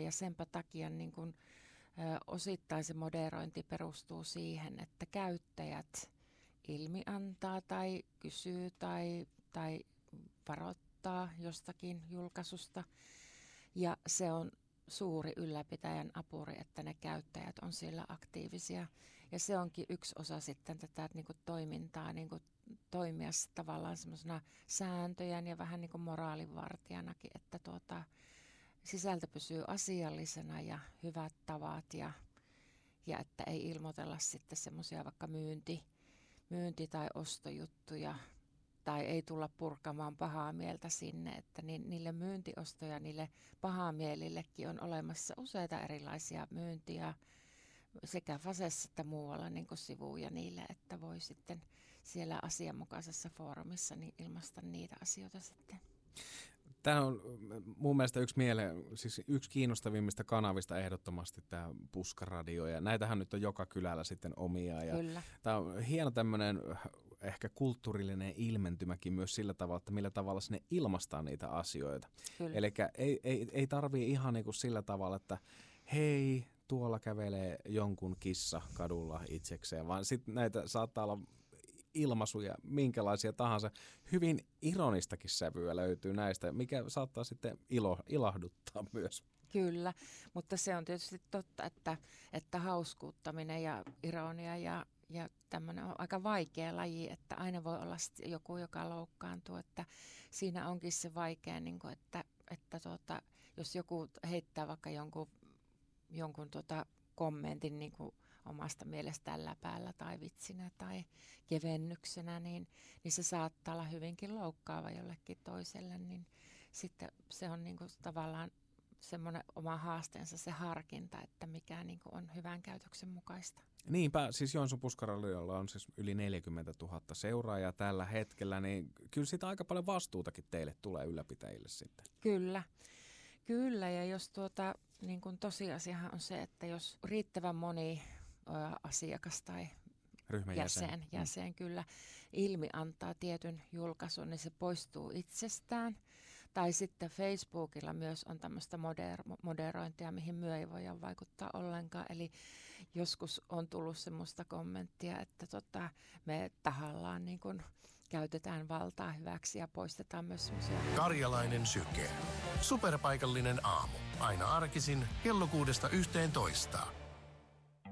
ja senpä takia niin kuin, osittain se moderointi perustuu siihen, että käyttäjät ilmiantaa tai kysyy tai varoittaa jostakin julkaisusta. Ja se on suuri ylläpitäjän apuri, että ne käyttäjät on siellä aktiivisia. Ja se onkin yksi osa sitten tätä niin kuin toimintaa, niin kuin toimia tavallaan semmoisena sääntöjen ja vähän niin kuin moraalinvartijanakin, että sisältö pysyy asiallisena ja hyvät tavat ja että ei ilmoitella sitten semmoisia vaikka myynti- tai ostojuttuja tai ei tulla purkamaan pahaa mieltä sinne, että niille myyntiosto- ja niille pahamielillekin on olemassa useita erilaisia myyntiä sekä Fasessa että muualla niin kuin sivuja niille, että voi sitten siellä asianmukaisessa foorumissa niin ilmaista niitä asioita sitten. Tämä on mun mielestä yksi kiinnostavimmista kanavista ehdottomasti tämä Puskaradio, ja näitähän nyt on joka kylällä sitten omia. Ja Kyllä. tämä on hieno tämmöinen ehkä kulttuurillinen ilmentymäkin myös sillä tavalla, että millä tavalla sinne ilmaistaa niitä asioita. Eli ei tarvii ihan niin kuin sillä tavalla, että hei, tuolla kävelee jonkun kissa kadulla itsekseen, vaan sitten näitä saattaa olla ilmaisuja, minkälaisia tahansa. Hyvin ironistakin sävyä löytyy näistä, mikä saattaa sitten ilahduttaa myös. Kyllä, mutta se on tietysti totta, että hauskuuttaminen ja ironia ja tämmöinen on aika vaikea laji, että aina voi olla joku, joka loukkaantuu, että siinä onkin se vaikea, niin kuin, että jos joku heittää vaikka jonkun kommentin niin kuin omasta mielestään läpäällä tai vitsinä tai kevennyksenä, niin se saattaa olla hyvinkin loukkaava jollekin toiselle, niin sitten se on niin kuin tavallaan semmoinen oma haasteensa se harkinta, että mikä niin kuin on hyvän käytöksen mukaista. Niinpä, siis Joensuun Puskaradiolla on siis yli 40 000 seuraajaa tällä hetkellä, niin kyllä siitä aika paljon vastuutakin teille tulee ylläpitäjille sitten. Kyllä, ja jos niin kuin tosiasiahan on se, että jos riittävän moni asiakas tai jäsen kyllä ilmi antaa tietyn julkaisun, niin se poistuu itsestään. Tai sitten Facebookilla myös on tämmöistä moderointia, mihin myö ei voida vaikuttaa ollenkaan. Eli joskus on tullut semmoista kommenttia, että me tahallaan niin kun käytetään valtaa hyväksi ja poistetaan myös semmoisia. Karjalainen Syke. Superpaikallinen aamu. Aina arkisin kello 6–11.